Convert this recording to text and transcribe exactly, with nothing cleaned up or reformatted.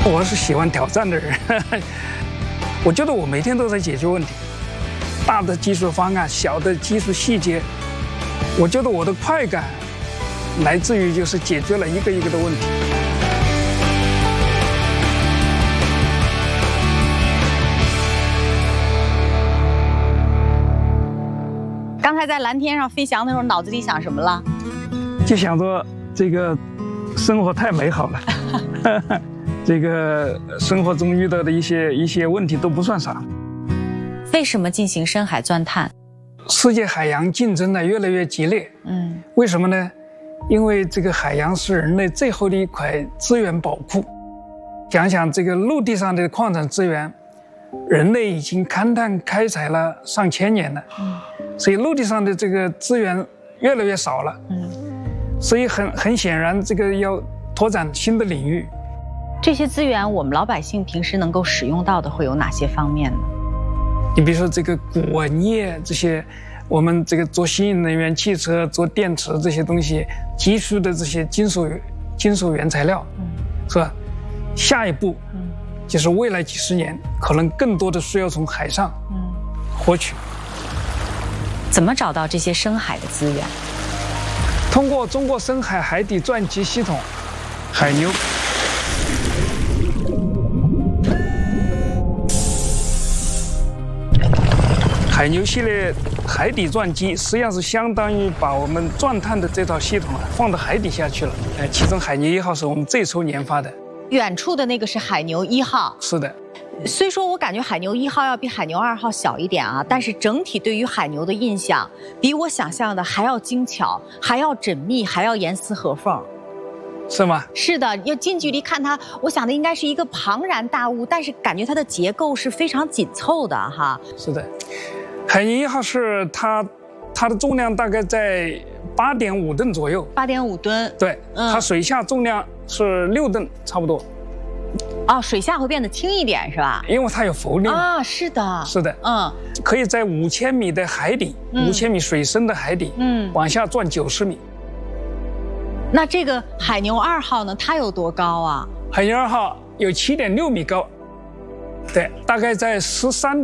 我是喜欢挑战的人，我觉得我每天都在解决问题，大的技术方案，小的技术细节，我觉得我的快感来自于就是解决了一个一个的问题。 刚才在蓝天上飞翔的时候，脑子里想什么了？ 就想着这个生活太美好了。这个生活中遇到的一些一些问题都不算啥。 为什么进行深海钻探？ 世界海洋竞争呢越来越激烈，嗯，为什么呢？因为这个海洋是人类最后的一块资源宝库。想想这个陆地上的矿产资源，人类已经勘探开采了上千年了，嗯，所以陆地上的这个资源越来越少了，嗯，所以很很显然，这个要拓展新的领域。 这些资源，我们老百姓平时能够使用到的会有哪些方面呢？ 你比如说这个古文业这些，我们这个做新能源汽车、做电池这些东西急需的这些金属金属原材料，嗯，是吧？下一步，嗯，就是未来几十年可能更多的需要从海上，嗯，获取。 怎么找到这些深海的资源？ 通过中国深海海底钻机系统，海牛。海牛系列海底钻机实际上是相当于把我们钻探的这套系统啊放到海底下去了。呃，其中海牛一号是我们最初研发的。 远处的那个是海牛一号。 是的。 虽说我感觉海牛一号要比海牛二号小一点啊，但是整体对于海牛的印象比我想象的还要精巧，还要缜密，还要严丝合缝。 是吗？ 是的，要近距离看它，我想的应该是一个庞然大物，但是感觉它的结构是非常紧凑的哈。 是的。海牛一号是它，它的重量大概在八点五吨左右。 八点五吨。 对，嗯，它水下重量是六吨，差不多。 哦，水下会变得轻一点是吧？ 因为它有浮力啊，是的， 是的，嗯，可以在五千米的海底，五千米水深的海底，嗯，往下钻九十米。 那这个海牛二号呢？它有多高啊？ 海牛二号有七点六米高，对，大概在十三